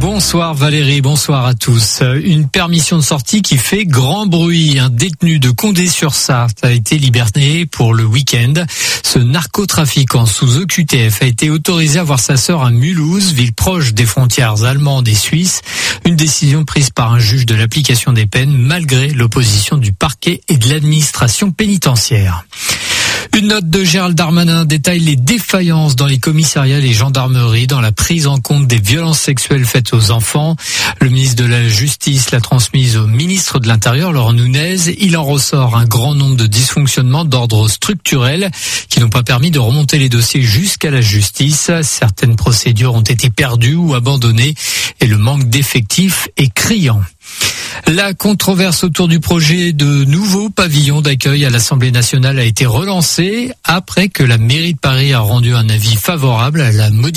Bonsoir Valérie, bonsoir à tous. Une permission de sortie qui fait grand bruit. Un détenu de Condé-sur-Sarthe a été libéré pour le week-end. Ce narcotrafiquant sous OQTF a été autorisé à voir sa sœur à Mulhouse, ville proche des frontières allemandes et suisses. Une décision prise par un juge de l'application des peines malgré l'opposition du parquet et de l'administration pénitentiaire. Une note de Gérald Darmanin détaille les défaillances dans les commissariats et les gendarmeries dans la prise en compte des violences sexuelles faites aux enfants. Le ministre de la Justice l'a transmise au ministre de l'Intérieur, Laurent Nunez. Il en ressort un grand nombre de dysfonctionnements d'ordre structurel qui n'ont pas permis de remonter les dossiers jusqu'à la justice. Certaines procédures ont été perdues ou abandonnées et le manque d'effectifs est criant. La controverse autour du projet de nouveau pavillon d'accueil à l'Assemblée nationale a été relancée après que la mairie de Paris a rendu un avis favorable à la modification